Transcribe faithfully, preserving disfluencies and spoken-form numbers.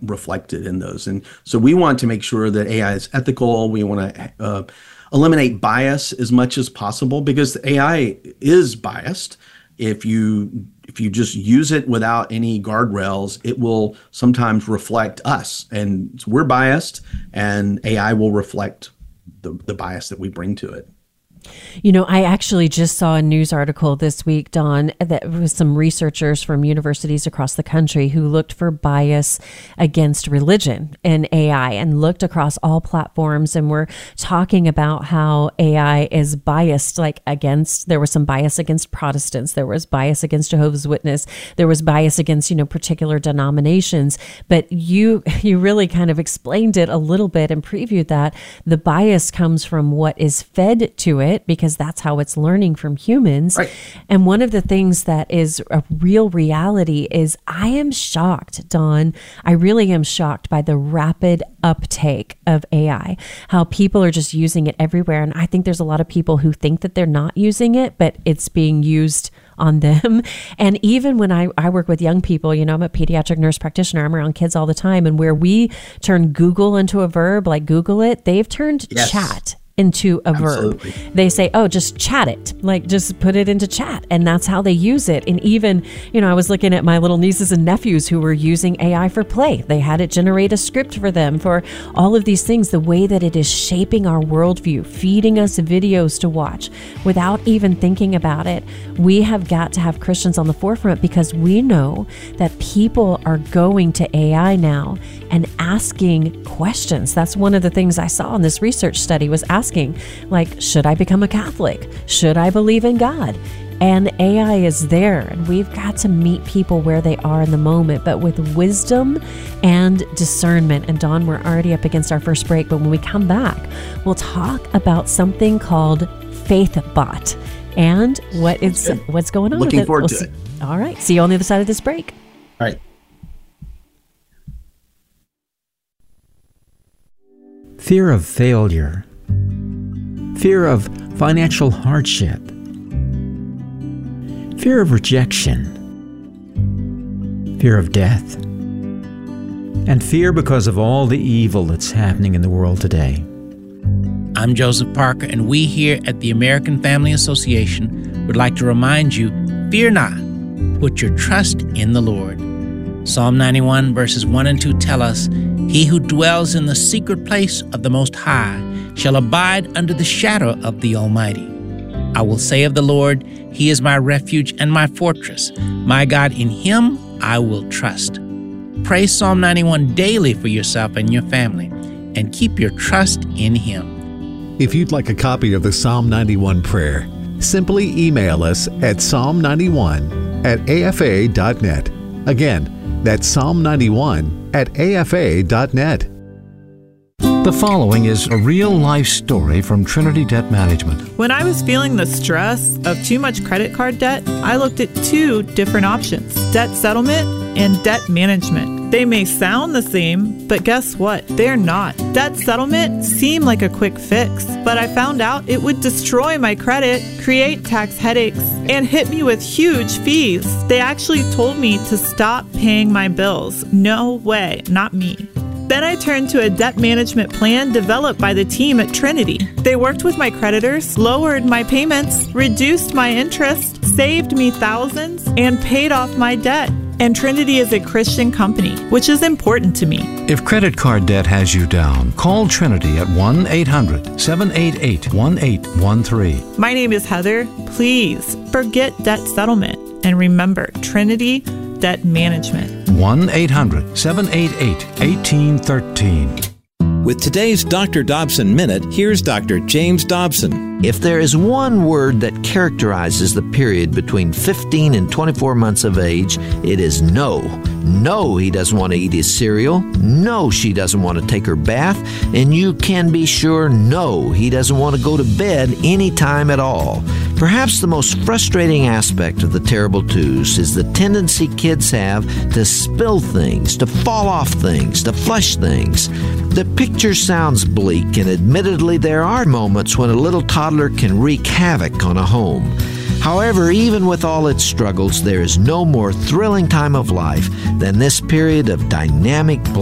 reflected in those. And so we want to make sure that A I is ethical. We want to uh, eliminate bias as much as possible, because A I is biased. If you if you just use it without any guardrails, it will sometimes reflect us, and we're biased, and A I will reflect the, the bias that we bring to it. You know, I actually just saw a news article this week, Don, that was some researchers from universities across the country who looked for bias against religion in A I and looked across all platforms, and were talking about how A I is biased, like against, there was some bias against Protestants, there was bias against Jehovah's Witness, there was bias against, you know, particular denominations. But you, you really kind of explained it a little bit and previewed that the bias comes from what is fed to it, because that's how it's learning from humans. Right. And one of the things that is a real reality is I am shocked, Don. I really am shocked by the rapid uptake of A I, how people are just using it everywhere. And I think there's a lot of people who think that they're not using it, but it's being used on them. And even when I, I work with young people, you know, I'm a pediatric nurse practitioner, I'm around kids all the time. And where we turn Google into a verb, like Google it, they've turned yes. chat into a Absolutely. verb. They say, oh, just chat it, like just put it into chat. And that's how they use it. And even, you know, I was looking at my little nieces and nephews who were using A I for play. They had it generate a script for them for all of these things, the way that it is shaping our worldview, feeding us videos to watch without even thinking about it. We have got to have Christians on the forefront, because we know that people are going to A I now and asking questions. That's one of the things I saw in this research study, was asking, like, should I become a Catholic? Should I believe in God? And A I is there, and we've got to meet people where they are in the moment, but with wisdom and discernment. And Don, we're already up against our first break, but when we come back, we'll talk about something called FaithBot and what it's what's going on Looking with it. forward We'll to see. it. All right. See you on the other side of this break. All right. Fear of failure, fear of financial hardship, fear of rejection, fear of death, and fear because of all the evil that's happening in the world today. I'm Joseph Parker, and we here at the American Family Association would like to remind you, fear not, put your trust in the Lord. Psalm ninety-one verses one and two tell us, he who dwells in the secret place of the Most High shall abide under the shadow of the Almighty. I will say of the Lord, he is my refuge and my fortress. My God, in him I will trust. Pray Psalm ninety-one daily for yourself and your family, and keep your trust in him. If you'd like a copy of the Psalm ninety-one prayer, simply email us at psalm ninety-one at a f a dot net. Again, that's Psalm ninety-one at a f a dot net. The following is a real-life story from Trinity Debt Management. When I was feeling the stress of too much credit card debt, I looked at two different options: debt settlement and debt management. They may sound the same, but guess what? They're not. Debt settlement seemed like a quick fix, but I found out it would destroy my credit, create tax headaches, and hit me with huge fees. They actually told me to stop paying my bills. No way, not me. Then I turned to a debt management plan developed by the team at Trinity. They worked with my creditors, lowered my payments, reduced my interest, saved me thousands, and paid off my debt. And Trinity is a Christian company, which is important to me. If credit card debt has you down, call Trinity at one eight hundred seven eight eight one eight one three. My name is Heather. Please forget debt settlement and remember Trinity Debt Management. one eight hundred seven eight eight one eight one three. With today's Doctor Dobson Minute, here's Doctor James Dobson. If there is one word that characterizes the period between fifteen and twenty-four months of age, it is no. No, he doesn't want to eat his cereal. No, she doesn't want to take her bath. And you can be sure, no, he doesn't want to go to bed any time at all. Perhaps the most frustrating aspect of the terrible twos is the tendency kids have to spill things, to fall off things, to flush things. The picture sounds bleak, and admittedly there are moments when a little toddler can wreak havoc on a home. However, even with all its struggles, there is no more thrilling time of life than this period of dynamic